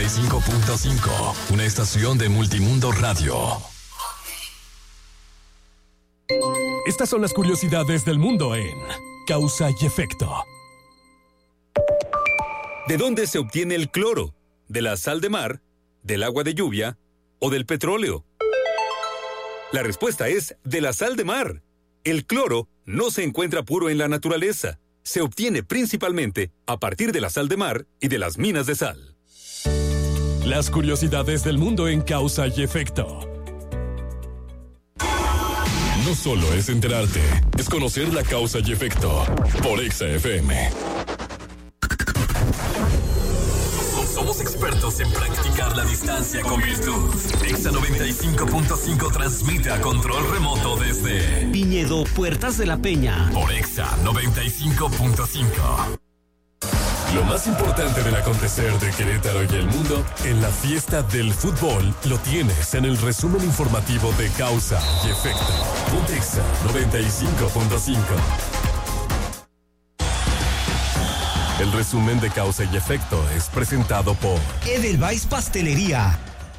95.5, una estación de Multimundo Radio. Estas son las curiosidades del mundo en Causa y Efecto. ¿De dónde se obtiene el cloro? ¿De la sal de mar, del agua de lluvia o del petróleo? La respuesta es de la sal de mar. El cloro no se encuentra puro en la naturaleza. Se obtiene principalmente a partir de la sal de mar y de las minas de sal. Las curiosidades del mundo en Causa y Efecto. No solo es enterarte, es conocer la causa y efecto. Por Exa FM. Somos expertos en practicar la distancia con virtud. Exa 95.5 transmite a control remoto desde Viñedo Puertas de la Peña. Por Exa 95.5. Lo más importante del acontecer de Querétaro y el mundo en la fiesta del fútbol lo tienes en el resumen informativo de Causa y Efecto. Por Exa 95.5. El resumen de Causa y Efecto es presentado por Edelweiss Pastelería.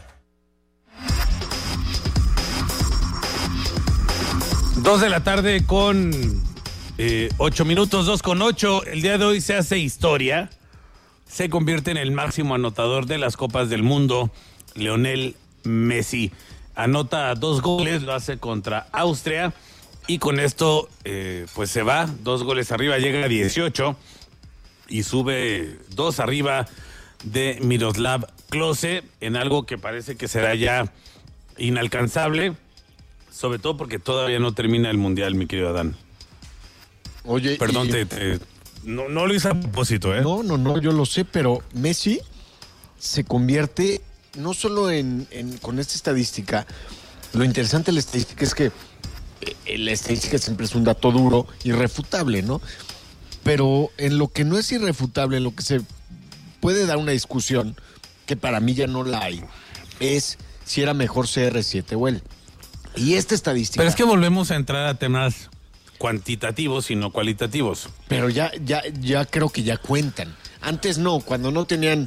2 de la tarde con 8 minutos, 2:08. El día de hoy se hace historia. Se convierte en el máximo anotador de las Copas del Mundo, Lionel Messi. Anota 2 goles, lo hace contra Austria y con esto pues se va 2 goles arriba, llega a 18 y sube 2 arriba de Miroslav Klose en algo que parece que será ya inalcanzable, sobre todo porque todavía no termina el Mundial, mi querido Adán. Oye, perdón, no lo hice a propósito, ¿eh? No, yo lo sé, pero Messi se convierte no solo con esta estadística. Lo interesante de la estadística es que la estadística siempre es un dato duro, irrefutable, ¿no? Pero en lo que no es irrefutable, en lo que se puede dar una discusión, que para mí ya no la hay, es si era mejor CR7 o él. Y esta estadística... Pero es que volvemos a entrar a temas cuantitativos y no cualitativos. Pero ya creo que ya cuentan. Antes no, cuando no tenían,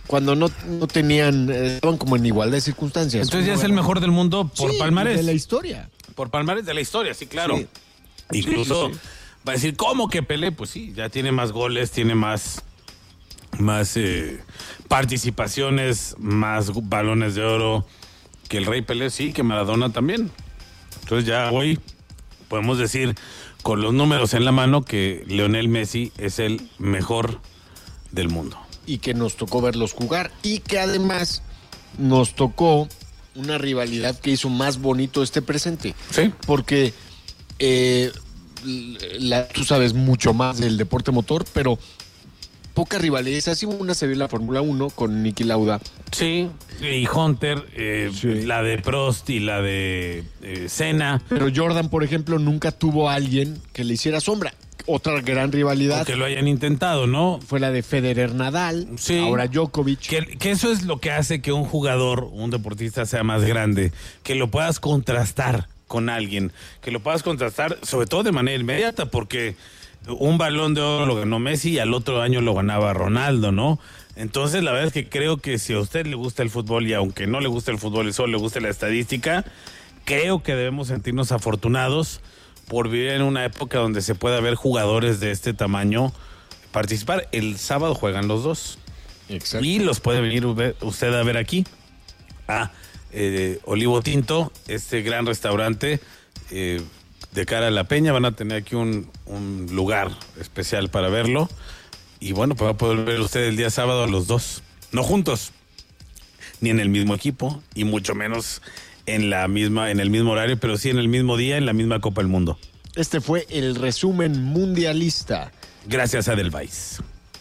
estaban como en igualdad de circunstancias. Entonces ya es el mejor del mundo por sí, palmarés. De la historia. Por palmarés de la historia, sí, claro. Sí. Incluso sí. va a decir, ¿cómo que Pelé? Pues sí, ya tiene más goles, tiene más participaciones, más balones de oro que el Rey Pelé, sí, que Maradona también. Entonces ya hoy podemos decir con los números en la mano que Lionel Messi es el mejor del mundo. Y que nos tocó verlos jugar y que además nos tocó una rivalidad que hizo más bonito este presente. Sí. Porque tú sabes mucho más del deporte motor, pero poca rivalidad. Así una se vio en la Fórmula 1 con Niki Lauda. Sí, y Hunter, sí. La de Prost y la de Senna. Pero Jordan, por ejemplo, nunca tuvo a alguien que le hiciera sombra. Otra gran rivalidad. O que lo hayan intentado, ¿no? Fue la de Federer-Nadal, sí. Ahora Djokovic. Que eso es lo que hace que un jugador, un deportista sea más grande, que lo puedas contrastar con alguien, que lo puedas contrastar sobre todo de manera inmediata, porque un Balón de Oro lo ganó Messi y al otro año lo ganaba Ronaldo, ¿no? Entonces la verdad es que creo que si a usted le gusta el fútbol y aunque no le guste el fútbol y solo le guste la estadística, creo que debemos sentirnos afortunados por vivir en una época donde se pueda ver jugadores de este tamaño participar. El sábado juegan los dos. Exacto. Y los puede venir usted a ver aquí a Olivo Tinto, este gran restaurante de cara a la Peña. Van a tener aquí un lugar especial para verlo. Y bueno, pues va a poder ver usted el día sábado a los dos. No juntos, ni en el mismo equipo, y mucho menos en el mismo horario, pero sí en el mismo día, en la misma Copa del Mundo. Este fue el resumen mundialista. Gracias a Edelweiss.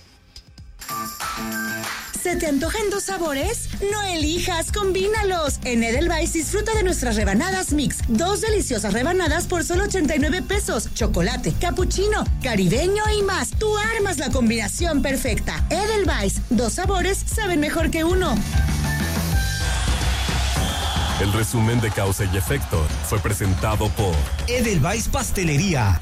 ¿Se te antojan 2 sabores? No elijas, combínalos. En Edelweiss disfruta de nuestras rebanadas mix. 2 deliciosas rebanadas por solo 89 pesos. Chocolate, capuchino, caribeño y más. Tú armas la combinación perfecta. Edelweiss, 2 sabores saben mejor que uno. El resumen de Causa y Efecto fue presentado por Edelweiss Pastelería.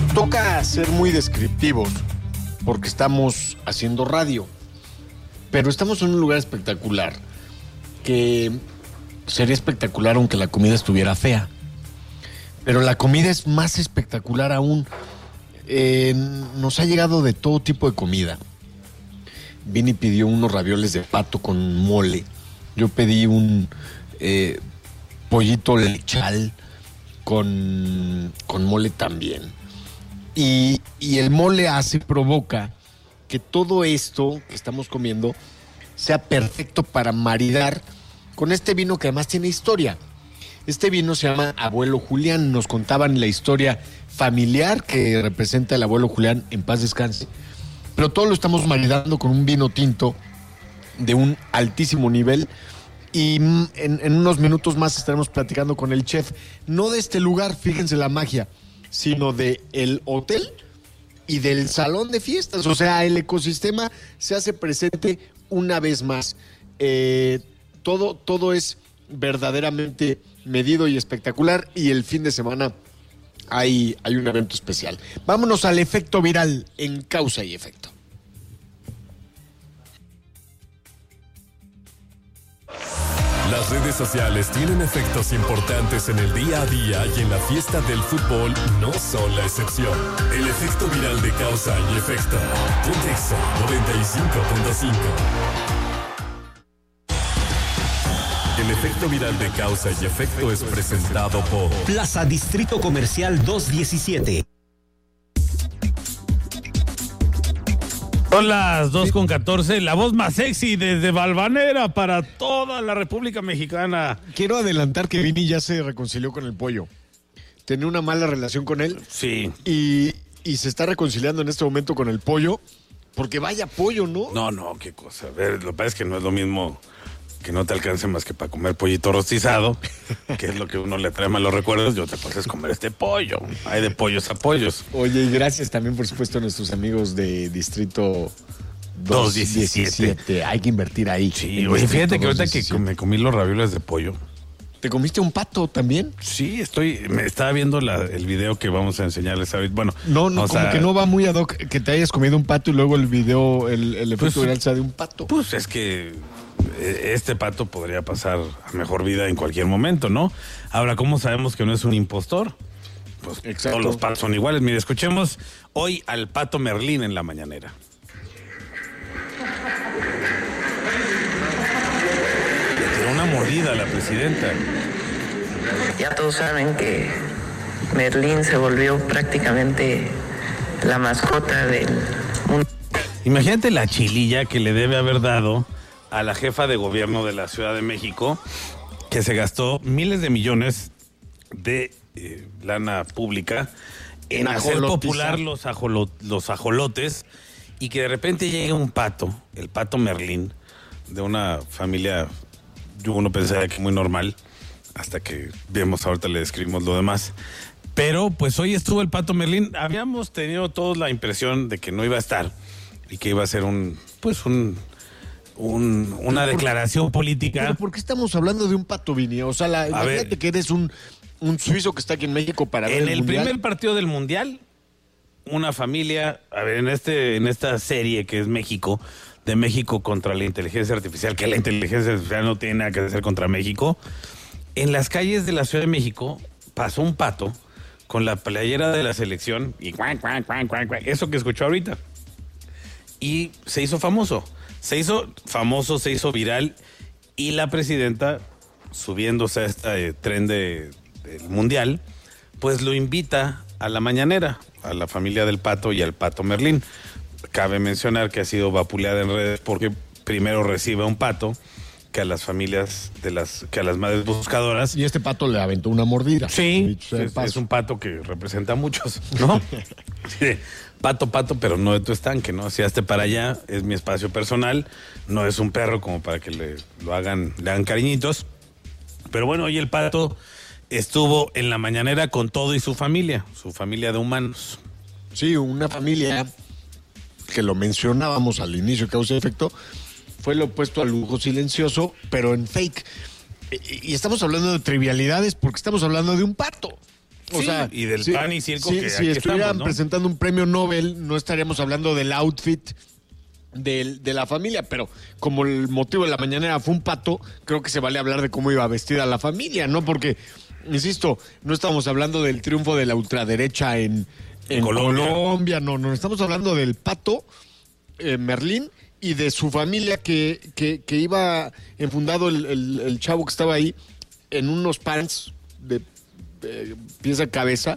toca ser muy descriptivos porque estamos haciendo radio, pero estamos en un lugar espectacular que sería espectacular aunque la comida estuviera fea, pero la comida es más espectacular aún. Nos ha llegado de todo tipo de comida. Vini pidió unos ravioles de pato con mole. Yo pedí un pollito lechal con mole también. Y el mole provoca que todo esto que estamos comiendo sea perfecto para maridar con este vino que además tiene historia. Este vino se llama Abuelo Julián. Nos contaban la historia familiar que representa el abuelo Julián, en paz descanse. Pero todo lo estamos maridando con un vino tinto de un altísimo nivel. Y en unos minutos más estaremos platicando con el chef, no de este lugar, fíjense la magia, sino de el hotel y del salón de fiestas. O sea, el ecosistema se hace presente una vez más. Todo es verdaderamente medido y espectacular, y el fin de semana hay un evento especial. Vámonos al efecto viral en Causa y Efecto. Las redes sociales tienen efectos importantes en el día a día y en la fiesta del fútbol no son la excepción. El efecto viral de Causa y Efecto. Contexto 95.5. El efecto viral de Causa y Efecto es presentado por Plaza Distrito Comercial 217. Son las 2:14, la voz más sexy desde Valvanera para toda la República Mexicana. Quiero adelantar que Vini ya se reconcilió con el pollo. Tenía una mala relación con él. Sí. Y se está reconciliando en este momento con el pollo, porque vaya pollo, ¿no? No, qué cosa. A ver, lo que pasa es que no es lo mismo que no te alcance más que para comer pollito rostizado, que es lo que uno le trae malos recuerdos, y otra cosa es comer este pollo. Hay de pollos a pollos. Oye, y gracias también, por supuesto, a nuestros amigos de Distrito 217. Hay que invertir ahí. Sí, oye, fíjate que ahorita que me comí los ravioles de pollo. ¿Te comiste un pato también? Sí, me estaba viendo el video que vamos a enseñarles ahorita. Bueno, no, como que no va muy ad hoc que te hayas comido un pato y luego el video, el efecto viral sea de un pato. Pues es que este pato podría pasar a mejor vida en cualquier momento, ¿no? Ahora, ¿cómo sabemos que no es un impostor? Pues exacto. Todos los patos son iguales. Mire, escuchemos hoy al Pato Merlín en la mañanera. Le tiró una mordida a la presidenta. Ya todos saben que Merlín se volvió prácticamente la mascota del mundo. Imagínate la chililla que le debe haber dado a la jefa de gobierno de la Ciudad de México, que se gastó miles de millones de lana pública en hacer popular los ajolotes, y que de repente llegue un pato, el Pato Merlín, de una familia, uno pensaría que muy normal, hasta que vemos, ahorita le describimos lo demás. Pero pues hoy estuvo el Pato Merlín. Habíamos tenido todos la impresión de que no iba a estar y que iba a ser una declaración política. ¿Pero por qué estamos hablando de un pato, Vini? O sea, imagínate que eres un suizo que está aquí en México para ver el Mundial. En el primer partido del Mundial, una familia, en esta serie que es México, de México contra la inteligencia artificial, que la inteligencia artificial no tiene nada que hacer contra México, en las calles de la Ciudad de México pasó un pato con la playera de la selección y eso que escuchó ahorita. Y se hizo famoso. Se hizo viral, y la presidenta, subiéndose a este tren del Mundial, pues lo invita a la mañanera, a la familia del Pato y al Pato Merlín. Cabe mencionar que ha sido vapuleada en redes porque primero recibe a un pato que a las familias que a las madres buscadoras. Y este pato le aventó una mordida. Sí, es un pato que representa a muchos, ¿no? Sí. Pato, pero no de tu estanque, ¿no? Si hazte para allá, es mi espacio personal, no es un perro como para que le hagan cariñitos. Pero bueno, hoy el Pato estuvo en la mañanera con todo y su familia de humanos. Sí, una familia que lo mencionábamos al inicio, Causa y Efecto, fue lo opuesto al lujo silencioso, pero en fake. Y estamos hablando de trivialidades porque estamos hablando de un pato. O sea, y del pan y circo que si aquí estuvieran estamos, ¿no? presentando un premio Nobel, no estaríamos hablando del outfit de la familia, pero como el motivo de la mañanera fue un pato, creo que se vale hablar de cómo iba vestida la familia, ¿no? Porque, insisto, no estamos hablando del triunfo de la ultraderecha en Colombia, no, estamos hablando del pato Merlín y de su familia que iba enfundado el chavo que estaba ahí en unos pants de pies a cabeza.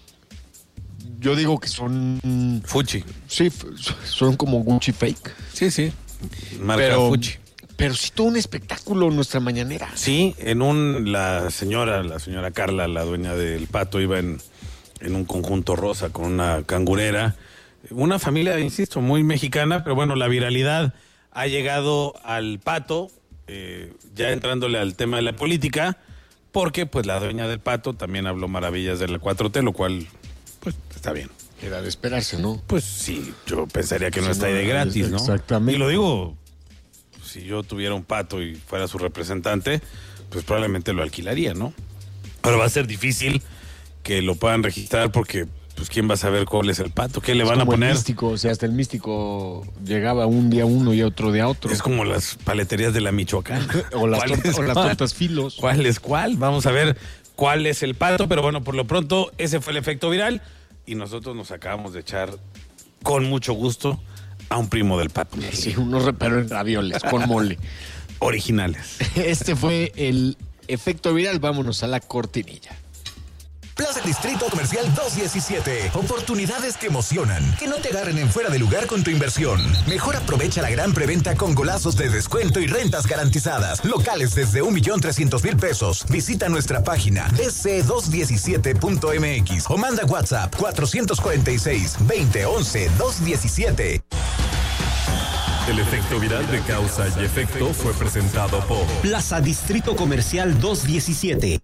Yo digo que son... Fuchi. Sí, son como Gucci fake. Sí. Marca Fuchi. Pero sí todo un espectáculo nuestra mañanera. Sí, la señora Carla, la dueña del pato, iba en un conjunto rosa con una cangurera. Una familia, insisto, muy mexicana, pero bueno, la viralidad ha llegado al pato, ya entrándole al tema de la política, porque pues la dueña del pato también habló maravillas de la 4T, lo cual pues está bien. Era de esperarse, ¿no? Pues sí, yo pensaría que no está ahí de gratis, ¿no? Exactamente. Y lo digo, si yo tuviera un pato y fuera su representante, pues probablemente lo alquilaría, ¿no? Ahora va a ser difícil que lo puedan registrar porque, pues, ¿quién va a saber cuál es el pato? ¿Qué le van a poner? El místico, o sea, hasta el místico llegaba un día uno y otro día otro. Es como las paleterías de la Michoacán. o las tortas filos. ¿Cuál es cuál? Vamos a ver cuál es el pato, pero bueno, por lo pronto ese fue el efecto viral y nosotros nos acabamos de echar con mucho gusto a un primo del pato. Sí, unos reperos en ravioles con mole. Originales. Este fue el efecto viral. Vámonos a la cortinilla. Plaza Distrito Comercial 217. Oportunidades que emocionan. Que no te agarren en fuera de lugar con tu inversión. Mejor aprovecha la gran preventa con golazos de descuento y rentas garantizadas. Locales desde 1,300,000 pesos. Visita nuestra página dc217.mx o manda WhatsApp 446-2011-217. El efecto viral de causa y efecto fue presentado por Plaza Distrito Comercial 217.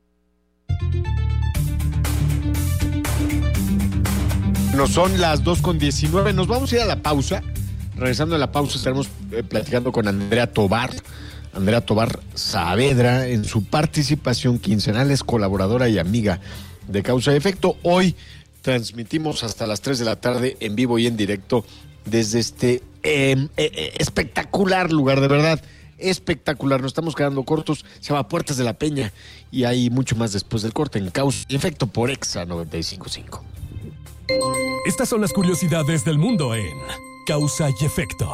No son las 2:19. Nos vamos a ir a la pausa. Regresando a la pausa estaremos platicando con Andrea Tobar Saavedra en su participación quincenal. Es colaboradora y amiga de Causa y Efecto. Hoy transmitimos hasta las 3 de la tarde en vivo y en directo desde este espectacular lugar, de verdad. Espectacular, nos estamos quedando cortos. Se llama Puertas de la Peña y hay mucho más después del corte en Causa y Efecto por Exa 95.5. Estas son las curiosidades del mundo en Causa y Efecto.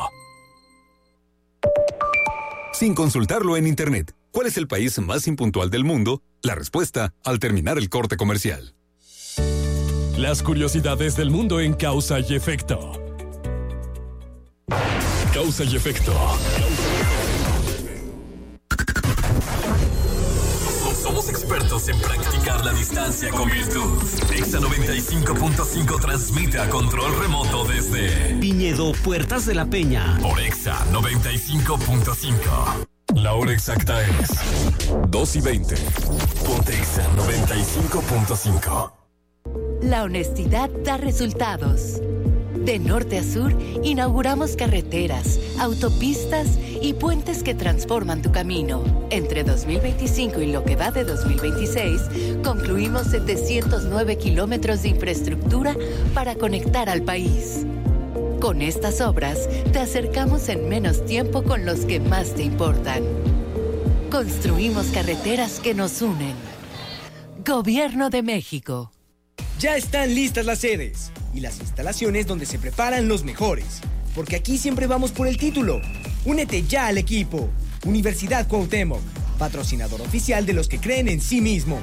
Sin consultarlo en internet, ¿cuál es el país más impuntual del mundo? La respuesta al terminar el corte comercial. Las curiosidades del mundo en Causa y Efecto. Causa y Efecto. Somos expertos en practicar la distancia con virtud. Exa 95.5 transmite a control remoto desde Viñedo Puertas de la Peña. por Exa 95.5. La hora exacta es 2:20. Ponte Exa 95.5. La honestidad da resultados. De norte a sur, inauguramos carreteras, autopistas y puentes que transforman tu camino. Entre 2025 y lo que va de 2026, concluimos 709 kilómetros de infraestructura para conectar al país. Con estas obras, te acercamos en menos tiempo con los que más te importan. Construimos carreteras que nos unen. Gobierno de México. Ya están listas las sedes y las instalaciones donde se preparan los mejores, porque aquí siempre vamos por el título. Únete ya al equipo. Universidad Cuauhtémoc, patrocinador oficial de los que creen en sí mismos.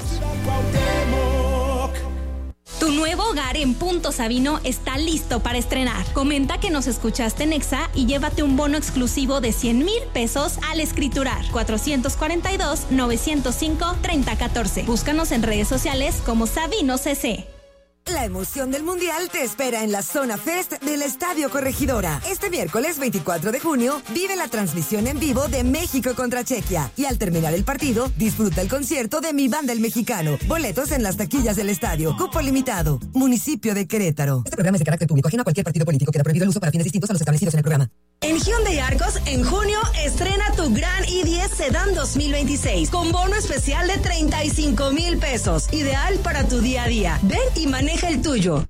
Tu nuevo hogar en Punto Sabino está listo para estrenar. Comenta que nos escuchaste en Exa y llévate un bono exclusivo de 100,000 pesos al escriturar. 442-905-3014. Búscanos en redes sociales como Sabino CC. La emoción del Mundial te espera en la Zona Fest del Estadio Corregidora. Este miércoles 24 de junio, vive la transmisión en vivo de México contra Chequia. Y al terminar el partido, disfruta el concierto de Mi Banda el Mexicano. Boletos en las taquillas del estadio. Cupo limitado. Municipio de Querétaro. Este programa es de carácter público, ajeno a cualquier partido político. Queda prohibido el uso para fines distintos a los establecidos en el programa. En Hyundai Arcos, en junio, estrena tu Gran i10 Sedan 2026 con bono especial de 35,000 pesos. Ideal para tu día a día. Ven y maneja el tuyo.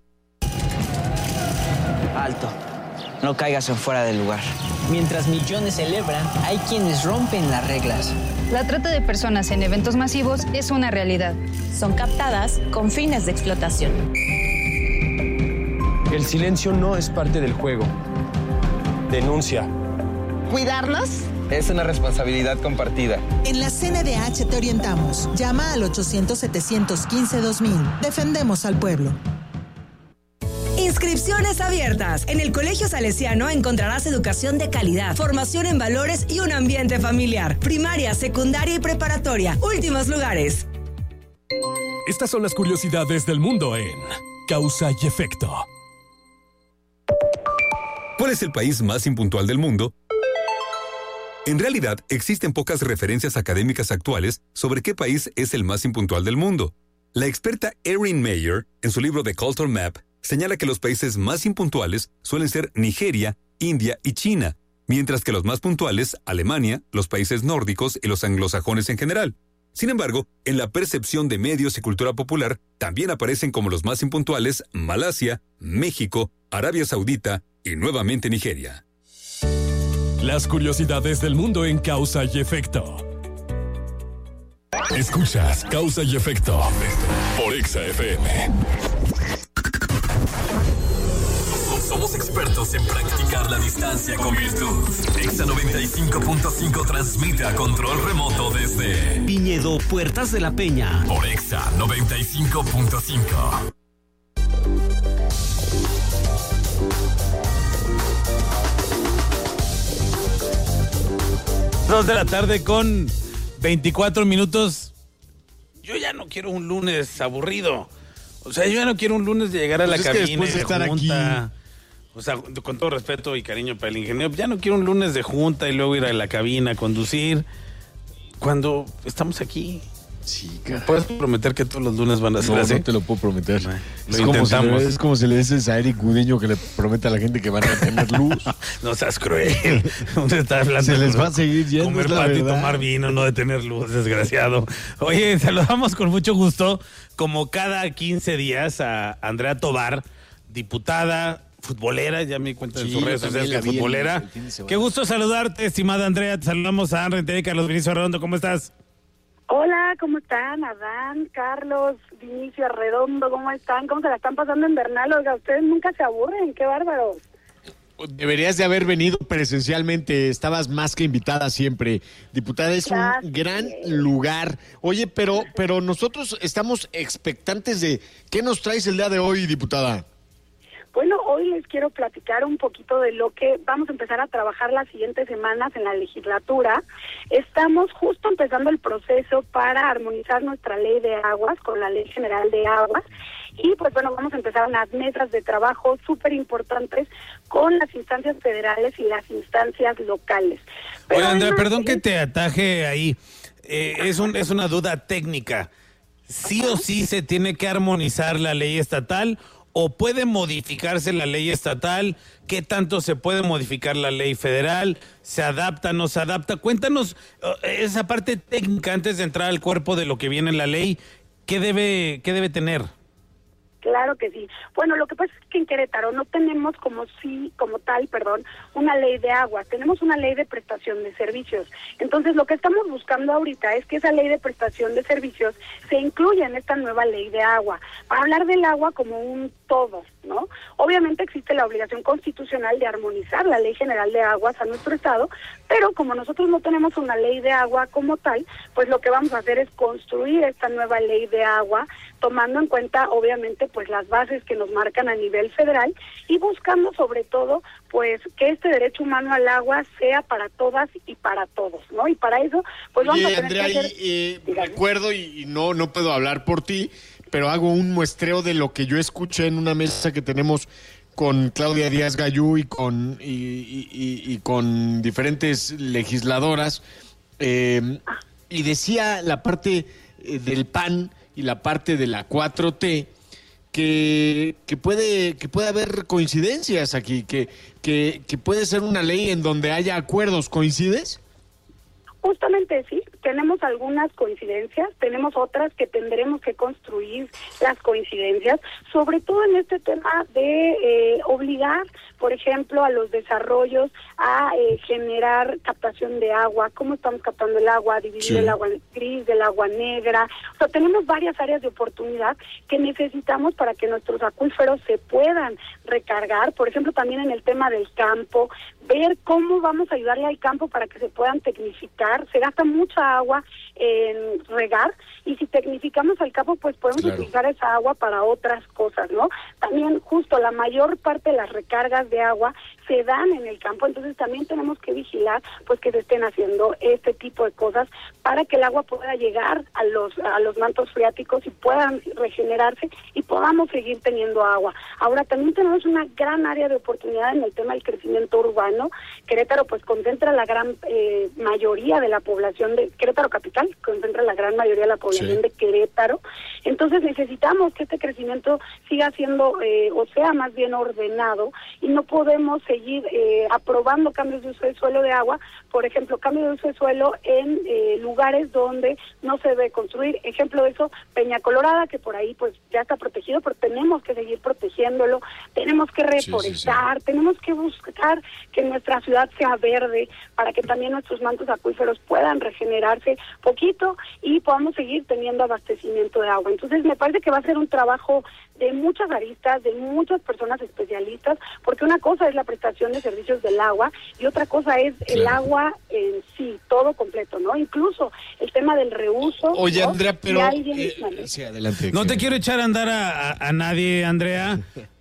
Alto. No caigas en fuera del lugar. Mientras millones celebran, hay quienes rompen las reglas. La trata de personas en eventos masivos es una realidad. Son captadas con fines de explotación. El silencio no es parte del juego. Denuncia. ¿Cuidarnos? Es una responsabilidad compartida. En la CNDH te orientamos. Llama al 800-715-2000. Defendemos al pueblo. Inscripciones abiertas. En el Colegio Salesiano encontrarás educación de calidad, formación en valores y un ambiente familiar. Primaria, secundaria y preparatoria. Últimos lugares. Estas son las curiosidades del mundo en Causa y Efecto. ¿Cuál es el país más impuntual del mundo? En realidad, existen pocas referencias académicas actuales sobre qué país es el más impuntual del mundo. La experta Erin Meyer, en su libro The Culture Map, señala que los países más impuntuales suelen ser Nigeria, India y China, mientras que los más puntuales, Alemania, los países nórdicos y los anglosajones en general. Sin embargo, en la percepción de medios y cultura popular, también aparecen como los más impuntuales Malasia, México, Arabia Saudita y nuevamente Nigeria. Las curiosidades del mundo en Causa y Efecto. Escuchas Causa y Efecto por Exa FM. Somos expertos en practicar la distancia con virtud. Exa 95.5 transmite a control remoto desde Viñedo Puertas de la Peña. Por Exa 95.5. 2 de la tarde con 24 minutos. Yo ya no quiero un lunes aburrido. O sea, yo ya no quiero un lunes de llegar a la cabina y de junta. Aquí... O sea, con todo respeto y cariño para el ingeniero, ya no quiero un lunes de junta y luego ir a la cabina a conducir. Cuando estamos aquí. Sí, cara. ¿Puedes prometer que todos los lunes van a ser así? No te lo puedo prometer. Lo intentamos. Es como si le dices a Eric Gudiño que le promete a la gente que van a tener luz. No seas cruel. ¿Dónde estás hablando? Se les va a seguir yendo. Comer pato y tomar vino, no de tener luz, desgraciado. Oye, saludamos con mucho gusto, como cada 15 días, a Andrea Tobar, diputada, futbolera, ya me di cuenta en sus redes sociales que es futbolera. Qué gusto saludarte, estimada Andrea. Te saludamos a Henry, Carlos Vinicio Arredondo. ¿Cómo estás? Hola, ¿cómo están? Adán, Carlos, Vinicio Arredondo, ¿cómo están? ¿Cómo se la están pasando en Bernal? Oiga, ustedes nunca se aburren, qué bárbaros. Deberías de haber venido presencialmente, estabas más que invitada siempre. Diputada, es un gran lugar. Oye, pero nosotros estamos expectantes de ¿qué nos traes el día de hoy, diputada? Bueno, hoy les quiero platicar un poquito de lo que vamos a empezar a trabajar las siguientes semanas en la legislatura. Estamos justo empezando el proceso para armonizar nuestra ley de aguas con la Ley General de Aguas. Y pues bueno, vamos a empezar unas mesas de trabajo súper importantes con las instancias federales y las instancias locales. Oye, Andrea, perdón que te ataje ahí. Es una duda técnica. ¿Sí o sí se tiene que armonizar la ley estatal o puede modificarse la ley estatal? ¿Qué tanto se puede modificar la ley federal? ¿Se adapta, no se adapta? Cuéntanos esa parte técnica antes de entrar al cuerpo de lo que viene en la ley. ¿Qué debe tener? Claro que sí. Bueno, lo que pasa es que en Querétaro no tenemos como tal, una ley de agua. Tenemos una ley de prestación de servicios. Entonces, lo que estamos buscando ahorita es que esa ley de prestación de servicios se incluya en esta nueva ley de agua, para hablar del agua como un todo, ¿no? Obviamente existe la obligación constitucional de armonizar la Ley General de Aguas a nuestro estado, pero como nosotros no tenemos una ley de agua como tal, pues lo que vamos a hacer es construir esta nueva ley de agua, tomando en cuenta, obviamente, pues las bases que nos marcan a nivel federal y buscando sobre todo, pues, que este derecho humano al agua sea para todas y para todos, ¿no? Y para eso, pues vamos a tener Andrea, que hacer... recuerdo, y no puedo hablar por ti, pero hago un muestreo de lo que yo escuché en una mesa que tenemos con Claudia Díaz Gayú y con diferentes legisladoras, y decía la parte del PAN y la parte de la 4T que puede haber coincidencias aquí, que puede ser una ley en donde haya acuerdos. ¿Coincides? Justamente sí, tenemos algunas coincidencias, tenemos otras que tendremos que construir las coincidencias, sobre todo en este tema de obligar, por ejemplo, a los desarrollos a generar captación de agua, cómo estamos captando el agua, dividir el agua gris del agua negra. O sea, tenemos varias áreas de oportunidad que necesitamos para que nuestros acuíferos se puedan recargar, por ejemplo, también en el tema del campo, ver cómo vamos a ayudarle al campo para que se puedan tecnificar. Se gasta mucha agua en regar y si tecnificamos al campo, pues podemos utilizar esa agua para otras cosas, ¿no? También justo la mayor parte de las recargas de agua se dan en el campo, entonces también tenemos que vigilar pues que se estén haciendo este tipo de cosas para que el agua pueda llegar a los mantos freáticos y puedan regenerarse y podamos seguir teniendo agua. Ahora también tenemos una gran área de oportunidad en el tema del crecimiento urbano. Querétaro pues concentra la gran mayoría de la población de Querétaro capital, concentra la gran mayoría de la población de Querétaro. Entonces necesitamos que este crecimiento siga siendo o sea más bien ordenado y no podemos seguir aprobando cambios de uso de suelo de agua, por ejemplo, cambio de uso de suelo en lugares donde no se debe construir. Ejemplo de eso, Peña Colorada, que por ahí pues ya está protegido, pero tenemos que seguir protegiéndolo, tenemos que reforestar, tenemos que buscar que nuestra ciudad sea verde para que también nuestros mantos acuíferos puedan regenerarse poquito y podamos seguir teniendo abastecimiento de agua. Entonces me parece que va a ser un trabajo de muchas aristas, de muchas personas especialistas, porque una cosa es la prestación de servicios del agua y otra cosa es el agua en sí, todo completo, ¿no? Incluso el tema del reuso. Oye, ¿no? Andrea, pero... Sí, adelante. No te quiero echar a andar a nadie, Andrea,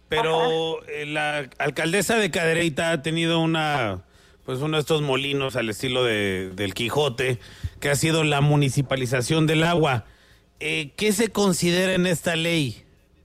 pero la alcaldesa de Cadereyta ha tenido uno de estos molinos al estilo del Quijote, que ha sido la municipalización del agua. ¿Qué se considera en esta ley?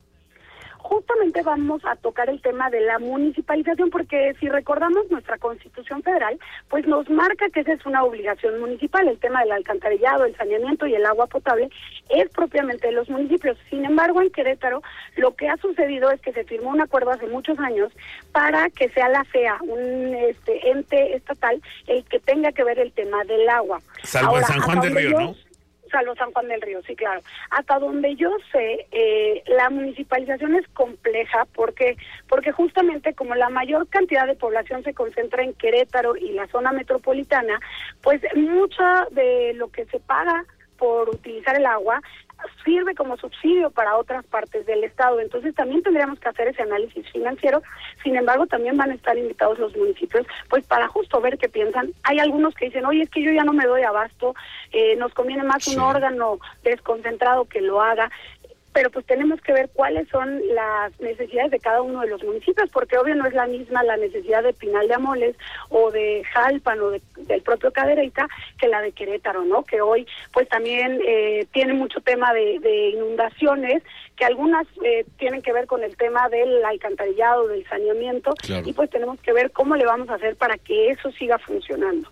Justamente vamos a tocar el tema de la municipalización porque si recordamos nuestra Constitución Federal, pues nos marca que esa es una obligación municipal. El tema del alcantarillado, el saneamiento y el agua potable es propiamente de los municipios. Sin embargo, en Querétaro lo que ha sucedido es que se firmó un acuerdo hace muchos años para que sea la FEA, un ente estatal, el que tenga que ver el tema del agua. Salvo San Juan del Río, ¿no? Salvo San Juan del Río, sí, claro. Hasta donde yo sé, la municipalización es compleja porque justamente como la mayor cantidad de población se concentra en Querétaro y la zona metropolitana, pues mucha de lo que se paga por utilizar el agua sirve como subsidio para otras partes del estado. Entonces también tendríamos que hacer ese análisis financiero. Sin embargo, también van a estar invitados los municipios pues para justo ver qué piensan. Hay algunos que dicen, oye, es que yo ya no me doy abasto, nos conviene más un órgano desconcentrado que lo haga. Pero pues tenemos que ver cuáles son las necesidades de cada uno de los municipios, porque obvio no es la misma la necesidad de Pinal de Amoles o de Jalpan o del propio Cadereyta que la de Querétaro, ¿no? Que hoy pues también tiene mucho tema de inundaciones, que algunas tienen que ver con el tema del alcantarillado, del saneamiento, y pues tenemos que ver cómo le vamos a hacer para que eso siga funcionando.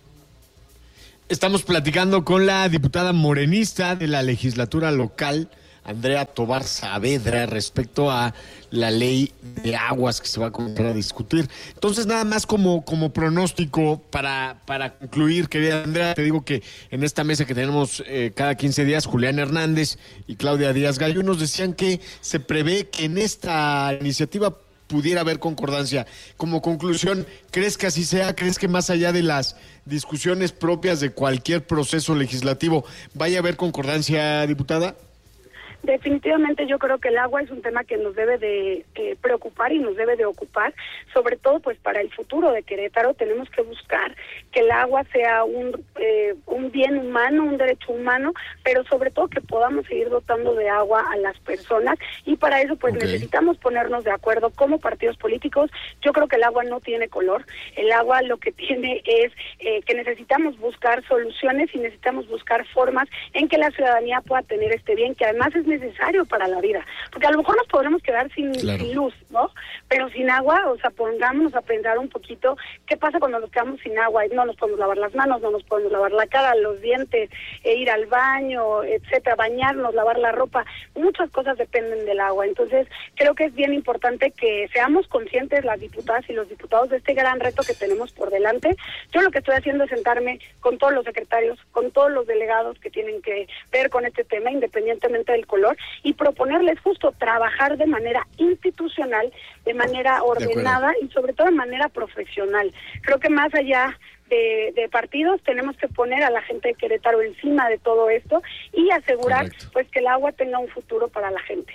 Estamos platicando con la diputada morenista de la legislatura local, Andrea Tobar Saavedra, respecto a la ley de aguas que se va a comenzar a discutir. Entonces, nada más como pronóstico para concluir, querida Andrea, te digo que en esta mesa que tenemos cada 15 días, Julián Hernández y Claudia Díaz Gallo nos decían que se prevé que en esta iniciativa pudiera haber concordancia. Como conclusión, ¿crees que así sea? ¿Crees que más allá de las discusiones propias de cualquier proceso legislativo vaya a haber concordancia, diputada? Definitivamente yo creo que el agua es un tema que nos debe de preocupar y nos debe de ocupar, sobre todo pues para el futuro de Querétaro. Tenemos que buscar que el agua sea un bien humano, un derecho humano, pero sobre todo que podamos seguir dotando de agua a las personas, y para eso pues necesitamos ponernos de acuerdo como partidos políticos. Yo creo que el agua no tiene color, el agua lo que tiene es que necesitamos buscar soluciones y necesitamos buscar formas en que la ciudadanía pueda tener este bien, que además es necesario para la vida, porque a lo mejor nos podremos quedar sin luz, ¿no? Pero sin agua, o sea, pongámonos a pensar un poquito qué pasa cuando nos quedamos sin agua. No nos podemos lavar las manos, no nos podemos lavar la cara, los dientes, ir al baño, etcétera, bañarnos, lavar la ropa. Muchas cosas dependen del agua. Entonces, creo que es bien importante que seamos conscientes, las diputadas y los diputados, de este gran reto que tenemos por delante. Yo lo que estoy haciendo es sentarme con todos los secretarios, con todos los delegados que tienen que ver con este tema, independientemente del color, y proponerles justo trabajar de manera institucional, de manera ordenada y sobre todo de manera profesional. Creo que más allá de partidos tenemos que poner a la gente de Querétaro encima de todo esto y asegurar pues que el agua tenga un futuro para la gente.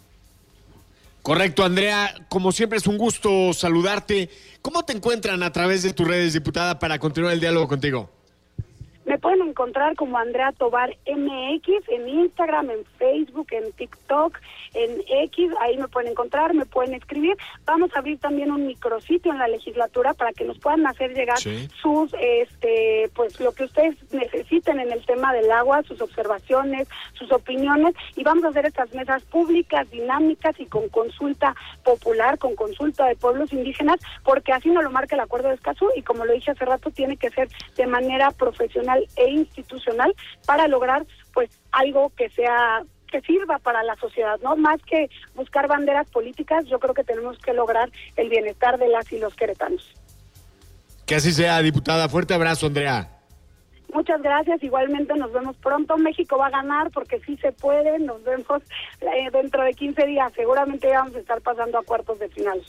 Correcto, Andrea. Como siempre es un gusto saludarte. ¿Cómo te encuentran a través de tus redes, diputada, para continuar el diálogo contigo? Me pueden encontrar como Andrea Tovar MX en Instagram, en Facebook, en TikTok, en X, ahí me pueden encontrar, me pueden escribir. Vamos a abrir también un micrositio en la legislatura para que nos puedan hacer llegar sus, pues lo que ustedes necesiten en el tema del agua, sus observaciones, sus opiniones, y vamos a hacer estas mesas públicas, dinámicas y con consulta popular, con consulta de pueblos indígenas, porque así nos lo marca el Acuerdo de Escazú y como lo dije hace rato, tiene que ser de manera profesional e institucional para lograr pues algo que sea, que sirva para la sociedad, ¿no? Más que buscar banderas políticas, yo creo que tenemos que lograr el bienestar de las y los queretanos. Que así sea, diputada. Fuerte abrazo, Andrea. Muchas gracias, igualmente nos vemos pronto. México va a ganar porque sí se puede, nos vemos dentro de 15 días, seguramente vamos a estar pasando a cuartos de final.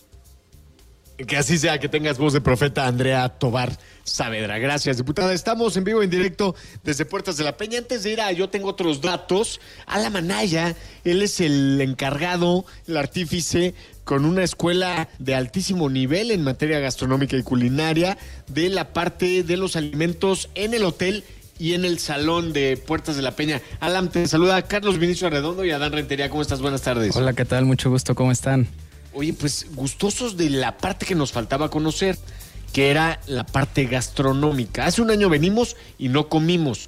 Que así sea, que tengas voz de profeta, Andrea Tovar Saavedra. Gracias, diputada. Estamos en vivo, en directo, desde Puertas de la Peña. Antes de ir a Yo Tengo Otros Datos, Alan Anaya, él es el encargado, el artífice, con una escuela de altísimo nivel en materia gastronómica y culinaria, de la parte de los alimentos en el hotel y en el salón de Puertas de la Peña. Alan, te saluda Carlos Vinicio Arredondo y Adán Rentería. ¿Cómo estás? Buenas tardes. Hola, ¿qué tal? Mucho gusto, ¿cómo están? Oye, pues gustosos de la parte que nos faltaba conocer, que era la parte gastronómica. Hace un año venimos y no comimos.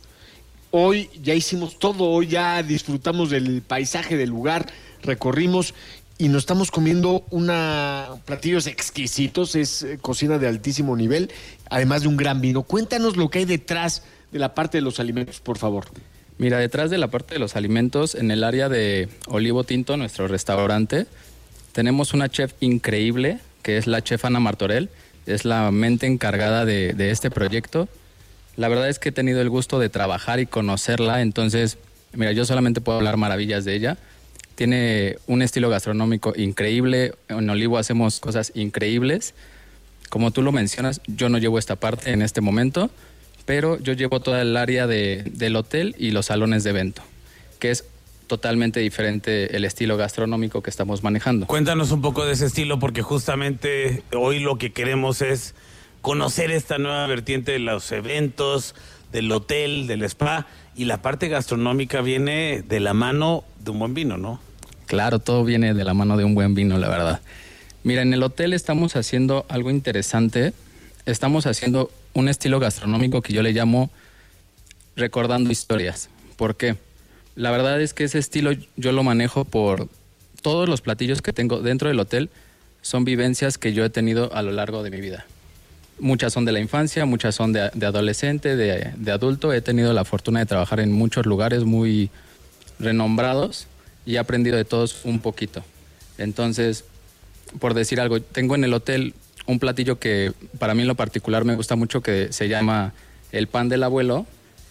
Hoy ya hicimos todo, hoy ya disfrutamos del paisaje del lugar, recorrimos y nos estamos comiendo platillos exquisitos, es cocina de altísimo nivel, además de un gran vino. Cuéntanos lo que hay detrás de la parte de los alimentos, por favor. Mira, detrás de la parte de los alimentos, en el área de Olivo Tinto, nuestro restaurante, tenemos una chef increíble, que es la chef Ana Martorell, es la mente encargada de este proyecto. La verdad es que he tenido el gusto de trabajar y conocerla, entonces, mira, yo solamente puedo hablar maravillas de ella. Tiene un estilo gastronómico increíble, en Olivo hacemos cosas increíbles. Como tú lo mencionas, yo no llevo esta parte en este momento, pero yo llevo toda el área del hotel y los salones de evento, que es totalmente diferente el estilo gastronómico que estamos manejando. Cuéntanos un poco de ese estilo, porque justamente hoy lo que queremos es conocer esta nueva vertiente de los eventos, del hotel, del spa, y la parte gastronómica viene de la mano de un buen vino, ¿no? Claro, todo viene de la mano de un buen vino, la verdad. Mira, en el hotel estamos haciendo algo interesante, estamos haciendo un estilo gastronómico que yo le llamo recordando historias. ¿Por qué? La verdad es que ese estilo yo lo manejo por todos los platillos que tengo dentro del hotel, son vivencias que yo he tenido a lo largo de mi vida. Muchas son de la infancia, muchas son de adolescente, de adulto. He tenido la fortuna de trabajar en muchos lugares muy renombrados y he aprendido de todos un poquito. Entonces, por decir algo, tengo en el hotel un platillo que para mí en lo particular me gusta mucho, que se llama el pan del abuelo,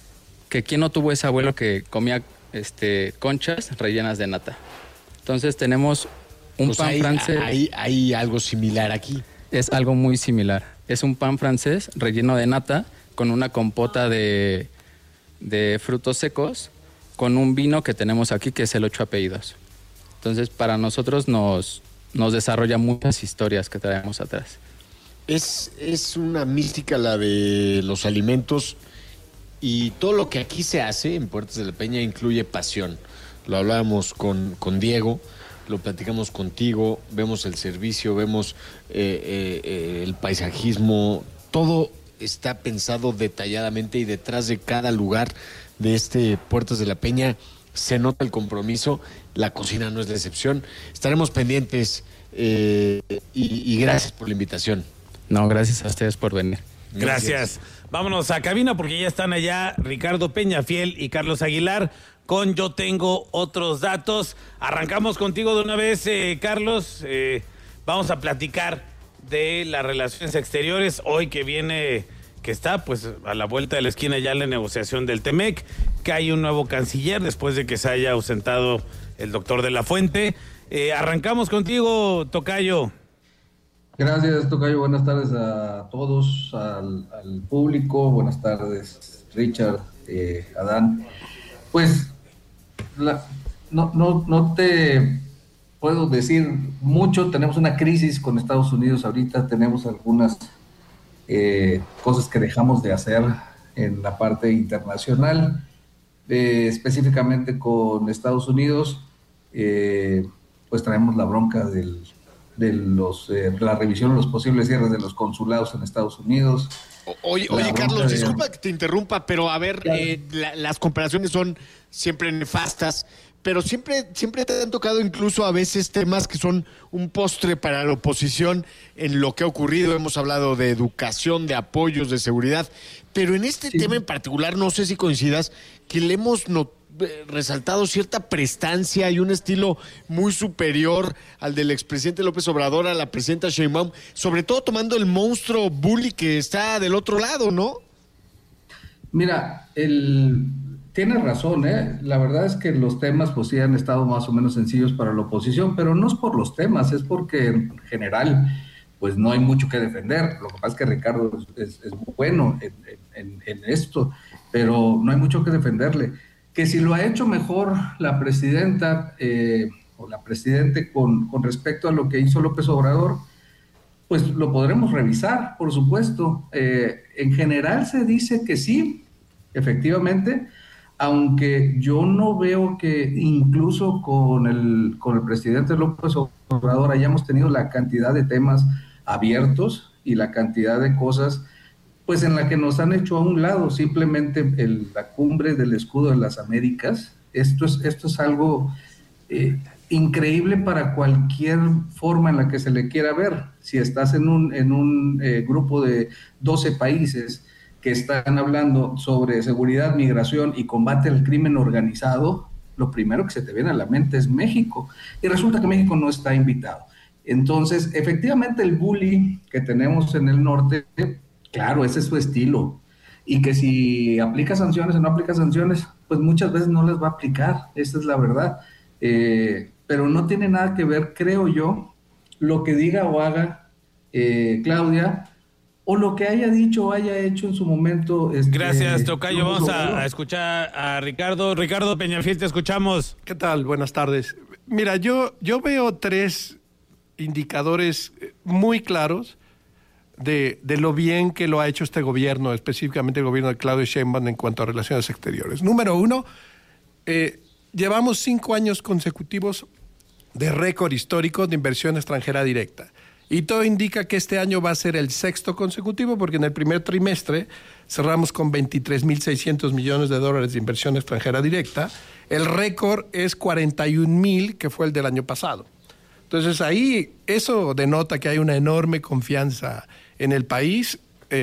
que quién no tuvo ese abuelo que comía conchas rellenas de nata. Entonces tenemos un pan francés. Hay algo similar aquí. Es algo muy similar. Es un pan francés relleno de nata con una compota de frutos secos, con un vino que tenemos aquí que es el 8 apellidos. Entonces para nosotros nos desarrolla muchas historias que traemos atrás. Es una mística la de los alimentos. Y todo lo que aquí se hace en Puertas de la Peña incluye pasión. Lo hablábamos con Diego, lo platicamos contigo, vemos el servicio, vemos el paisajismo. Todo está pensado detalladamente y detrás de cada lugar de Puertas de la Peña se nota el compromiso, la cocina no es la excepción. Estaremos pendientes y gracias por la invitación. No, gracias a ustedes por venir. Gracias. Vámonos a cabina porque ya están allá Ricardo Peñafiel y Carlos Aguilar con Yo Tengo Otros Datos. Arrancamos contigo de una vez, Carlos. Vamos a platicar de las relaciones exteriores. Hoy que está pues a la vuelta de la esquina ya la negociación del TEMEC, que hay un nuevo canciller después de que se haya ausentado el doctor de la Fuente. Arrancamos contigo, Tocayo. Gracias, Tocayo. Buenas tardes a todos, al público. Buenas tardes, Richard, Adán. Pues no te puedo decir mucho. Tenemos una crisis con Estados Unidos ahorita. Tenemos algunas cosas que dejamos de hacer en la parte internacional, específicamente con Estados Unidos. Pues traemos la bronca de la revisión de los posibles cierres de los consulados en Estados Unidos. Oye Carlos, disculpa que te interrumpa, pero a ver, las comparaciones son siempre nefastas, pero siempre te han tocado incluso a veces temas que son un postre para la oposición en lo que ha ocurrido. Hemos hablado de educación, de apoyos, de seguridad, pero en este tema en particular, no sé si coincidas, que le hemos resaltado cierta prestancia y un estilo muy superior al del expresidente López Obrador, a la presidenta Sheinbaum, sobre todo tomando el monstruo bully que está del otro lado, ¿no? Mira, tiene razón, la verdad es que los temas pues sí han estado más o menos sencillos para la oposición, pero no es por los temas, es porque en general pues no hay mucho que defender. Lo que pasa es que Ricardo es muy bueno en esto, pero no hay mucho que defenderle. Que si lo ha hecho mejor la presidenta o la presidente con respecto a lo que hizo López Obrador, pues lo podremos revisar, por supuesto. En general se dice que sí, efectivamente, aunque yo no veo que incluso con el presidente López Obrador hayamos tenido la cantidad de temas abiertos y la cantidad de cosas pues en la que nos han hecho a un lado. Simplemente la cumbre del escudo de las Américas. Esto es algo increíble para cualquier forma en la que se le quiera ver. Si estás en un grupo de 12 países que están hablando sobre seguridad, migración y combate al crimen organizado, lo primero que se te viene a la mente es México. Y resulta que México no está invitado. Entonces, efectivamente, el bully que tenemos en el norte, claro, ese es su estilo. Y que si aplica sanciones o no aplica sanciones, pues muchas veces no las va a aplicar. Esa es la verdad. Pero no tiene nada que ver, creo yo, lo que diga o haga Claudia, o lo que haya dicho o haya hecho en su momento. Gracias, Tocayo. Vamos a escuchar a Ricardo. Ricardo Peñafiel, te escuchamos. ¿Qué tal? Buenas tardes. Mira, yo veo tres indicadores muy claros de lo bien que lo ha hecho este gobierno, específicamente el gobierno de Claudia Sheinbaum en cuanto a relaciones exteriores. Número uno, llevamos 5 años consecutivos de récord histórico de inversión extranjera directa. Y todo indica que este año va a ser el 6º consecutivo, porque en el primer trimestre cerramos con 23.600 millones de dólares de inversión extranjera directa. El récord es 41.000, que fue el del año pasado. Entonces ahí eso denota que hay una enorme confianza en el país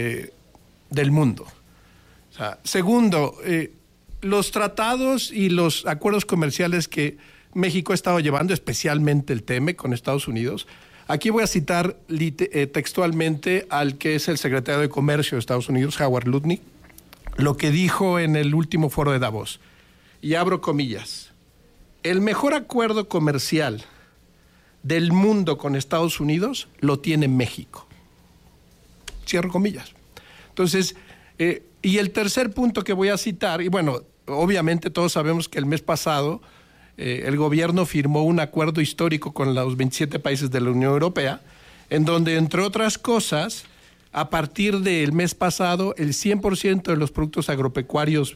del mundo. O sea, segundo, los tratados y los acuerdos comerciales que México ha estado llevando, especialmente el TEMEC con Estados Unidos. Aquí voy a citar textualmente al que es el secretario de Comercio de Estados Unidos, Howard Lutnick, lo que dijo en el último foro de Davos. Y abro comillas. El mejor acuerdo comercial del mundo con Estados Unidos lo tiene México. Cierro comillas. Entonces, y el tercer punto que voy a citar, y bueno, obviamente todos sabemos que el mes pasado el gobierno firmó un acuerdo histórico con los 27 países de la Unión Europea, en donde, entre otras cosas, a partir del mes pasado, el 100% de los productos agropecuarios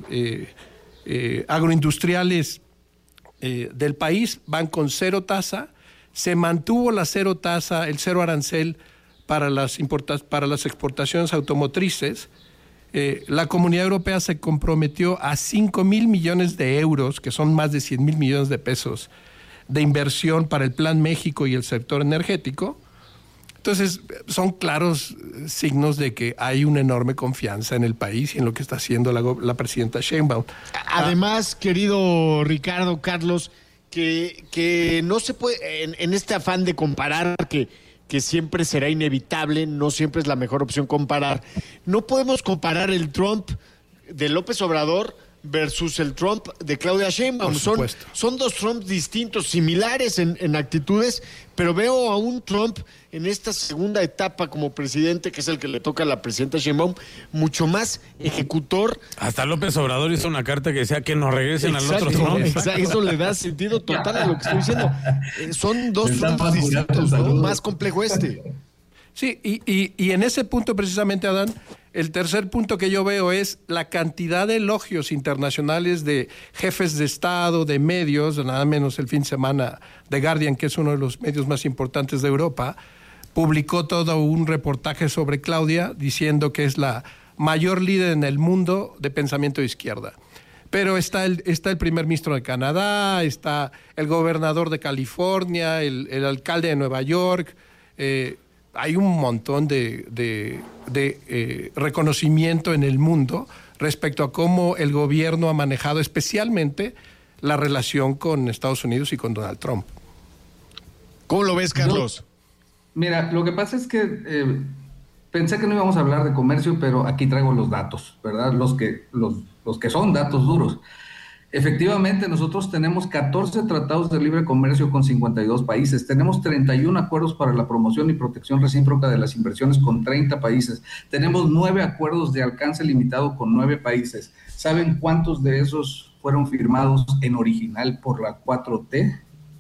agroindustriales del país van con 0 tasa. Se mantuvo la 0 tasa, el 0 arancel para las exportaciones automotrices. la Comunidad Europea se comprometió a 5,000 millones de euros, que son más de 100,000 millones de pesos, de inversión para el Plan México y el sector energético. Entonces, son claros signos de que hay una enorme confianza en el país y en lo que está haciendo la presidenta Sheinbaum. Además, querido Ricardo, Carlos, que no se puede, en este afán de comparar, que siempre será inevitable, no siempre es la mejor opción comparar, no podemos comparar el Trump de López Obrador versus el Trump de Claudia Sheinbaum. Son dos Trumps distintos, similares en actitudes, pero veo a un Trump en esta segunda etapa como presidente, que es el que le toca a la presidenta Sheinbaum, mucho más ejecutor. Hasta López Obrador hizo una carta que decía que nos regresen al otro Trump. Exacto, eso le da sentido total a lo que estoy diciendo. Son dos Trumps distintos, ¿no? Más complejo este. Sí, y en ese punto precisamente, Adán, el tercer punto que yo veo es la cantidad de elogios internacionales de jefes de Estado, de medios, nada menos el fin de semana The Guardian, que es uno de los medios más importantes de Europa, publicó todo un reportaje sobre Claudia diciendo que es la mayor líder en el mundo de pensamiento de izquierda. Pero está el primer ministro de Canadá, está el gobernador de California, el alcalde de Nueva York, hay un montón de reconocimiento en el mundo respecto a cómo el gobierno ha manejado especialmente la relación con Estados Unidos y con Donald Trump. ¿Cómo lo ves, Carlos? Mira, lo que pasa es que pensé que no íbamos a hablar de comercio, pero aquí traigo los datos, ¿verdad? Los que son datos duros. Efectivamente, nosotros tenemos 14 tratados de libre comercio con 52 países, tenemos 31 acuerdos para la promoción y protección recíproca de las inversiones con 30 países, tenemos 9 acuerdos de alcance limitado con 9 países. ¿Saben cuántos de esos fueron firmados en original por la 4T?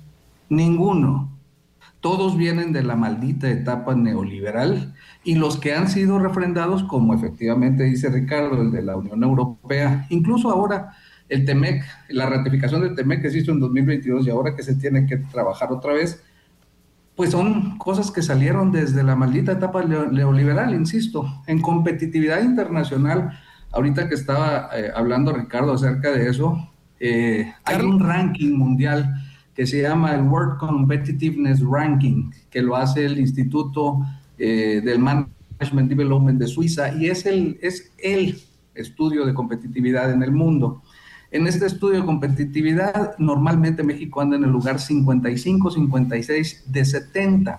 Ninguno. Todos vienen de la maldita etapa neoliberal, y los que han sido refrendados, como efectivamente dice Ricardo, el de la Unión Europea, incluso ahora el TEMEC, la ratificación del TEMEC que se hizo en 2022 y ahora que se tiene que trabajar otra vez, pues son cosas que salieron desde la maldita etapa neoliberal, insisto. En competitividad internacional, ahorita que estaba hablando Ricardo acerca de eso, hay un ranking mundial que se llama el World Competitiveness Ranking, que lo hace el Instituto del Management Development de Suiza, y es el estudio de competitividad en el mundo. En este estudio de competitividad, normalmente México anda en el lugar 55, 56 de 70.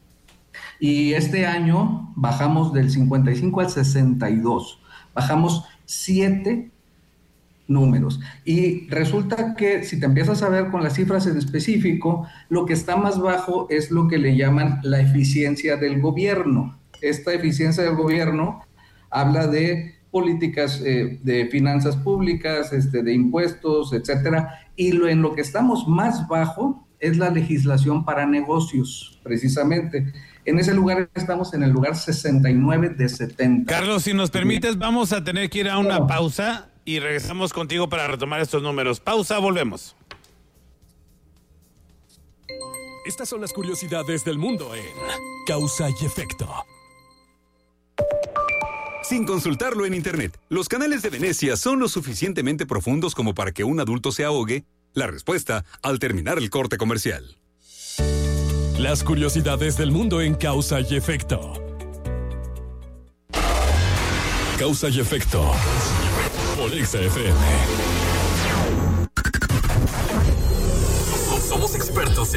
Y este año bajamos del 55 al 62. Bajamos 7 números. Y resulta que si te empiezas a ver con las cifras en específico, lo que está más bajo es lo que le llaman la eficiencia del gobierno. Esta eficiencia del gobierno habla de políticas de finanzas públicas, de impuestos, etcétera, y en lo que estamos más bajo es la legislación para negocios, precisamente. En ese lugar estamos en el lugar 69 de 70. Carlos, si nos permites, vamos a tener que ir a una pausa y regresamos contigo para retomar estos números. Pausa, volvemos. Estas son las curiosidades del mundo en Causa y Efecto. Sin consultarlo en internet, ¿los canales de Venecia son lo suficientemente profundos como para que un adulto se ahogue? La respuesta al terminar el corte comercial. Las curiosidades del mundo en Causa y Efecto. Causa y Efecto. Por XFM. Somos expertos